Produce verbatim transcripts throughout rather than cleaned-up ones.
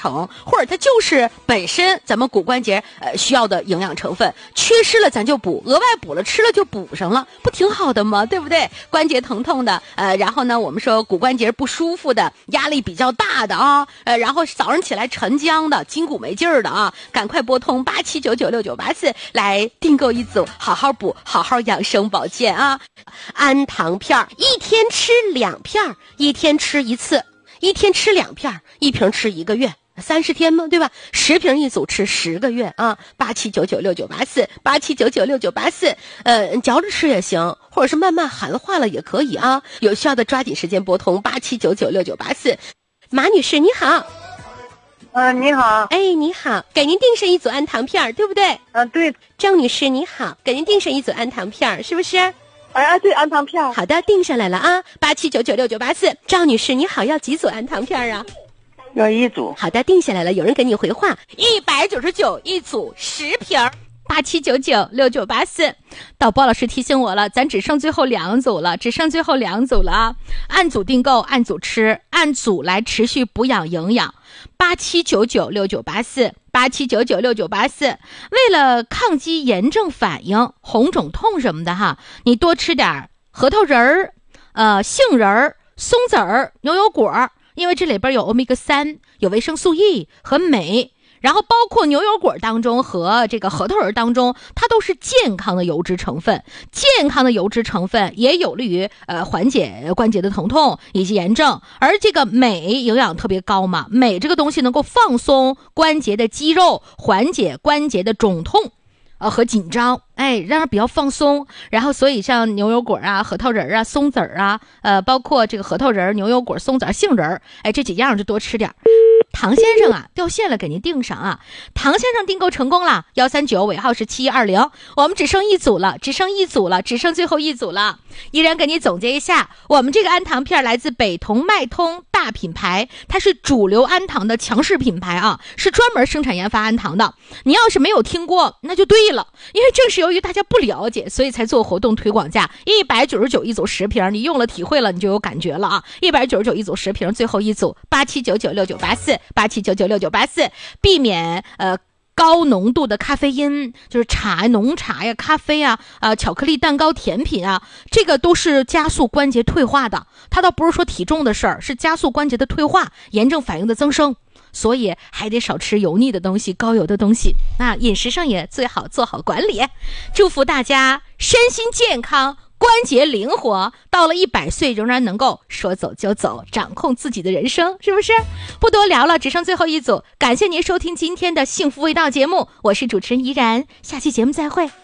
成，或者它就是本身咱们骨关节呃需要的营养成分，缺失了咱就补，额外补了吃了就补上了，不挺好的吗？对不对？关节疼痛的，呃，然后呢，我们说骨关节不舒服的，压力比较大的啊，呃，然后早上起来沉僵的，筋骨没劲儿的啊，赶快拨通八七九九六九八四来订购一组，好好补，好好养生保健啊！ 氨糖片一天吃两片，一天吃一次，一天吃两片，一瓶吃一个月。三十天吗？对吧？十瓶一组吃十个月啊！八七九九六九八四，八七九九六九八四，呃，嚼着吃也行，或者是慢慢含化了也可以啊。有需要的抓紧时间拨通八七九九六九八四。马女士你好， 呃，你好， 哎，你好，给您订上一组氨糖片，对不对？ 啊，对。 张女士你好，给您订上一组氨糖片，是不是？ 哎，对，氨糖片。 好的，订上来了啊！八七九九六九八四。张女士你好，要几组氨糖片啊？ 要一组。 好的，定下来了。有人给你回话， 一百九十九一组，十瓶。 八七九九六九八四，导播老师提醒我了，咱只剩最后两组了，只剩最后两组了啊！按组订购，按组吃，按组来持续补养营养。八七九九六九八四，八七九九六九八四。为了抗击炎症反应、红肿痛什么的哈，你多吃点核桃仁儿、呃杏仁儿、松子儿、牛油果。因为这里边有欧米伽三，有维生素 E 和镁，然后包括牛油果当中和这个核桃仁当中，它都是健康的油脂成分。健康的油脂成分也有利于呃缓解关节的疼痛以及炎症。而这个镁营养特别高嘛，镁这个东西能够放松关节的肌肉，缓解关节的肿痛。呃和紧张，哎，让它比较放松。然后，所以像牛油果啊、核桃仁啊、松子儿啊，呃，包括这个核桃仁、牛油果、松子儿、杏仁儿，哎，这几样就多吃点。唐先生啊，掉线了，给您订上啊！唐先生订购成功了，幺三九尾号是七一二零，我们只剩一组了，只剩一组了，只剩最后一组了。依然给你总结一下，我们这个氨糖片来自北通脉通大品牌，它是主流氨糖的强势品牌啊，是专门生产研发氨糖的。你要是没有听过，那就对了，因为正是由于大家不了解，所以才做活动推广价，一百九十九一组十瓶，你用了体会了，你就有感觉了啊！一百九十九一组十瓶，最后一组八七九九六九八四。八七九九六九八四，避免呃高浓度的咖啡因，就是茶、浓茶呀、咖啡啊、呃巧克力、蛋糕、甜品啊，这个都是加速关节退化的。它倒不是说体重的事儿，是加速关节的退化、炎症反应的增生。所以还得少吃油腻的东西、高油的东西。那饮食上也最好做好管理。祝福大家身心健康，关节灵活，到了一百岁仍然能够说走就走，掌控自己的人生，是不是？不多聊了，只剩最后一组。感谢您收听今天的幸福味道节目，我是主持人怡然，下期节目再会。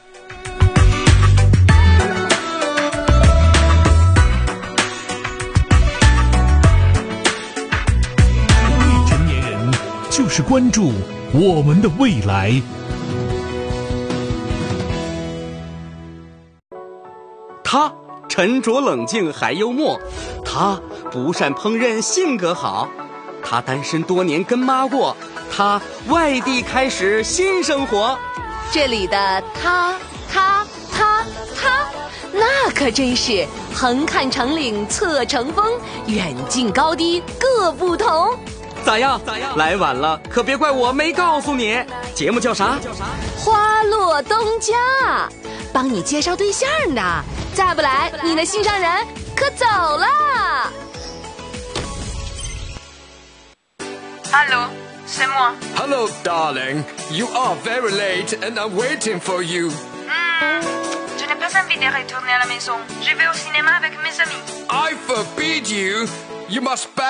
成年人就是关注我们的未来。 他沉着冷静还幽默，他不善烹饪性格好，他单身多年跟妈过，他外地开始新生活。 这里的他他他他，那可真是横看成岭侧成峰，远近高低各不同。 咋样？咋样？来晚了可别怪我没告诉你。节目叫啥？ 花落东家，帮你介绍对象的。再不来，你的心上人可走了。 Hello, c'est moi. Hello, darling. You are very late and I'm waiting for you. Hmm, je n'ai pas envie de retourner à la maison. Je vais au cinéma avec mes amis. I forbid you. You must back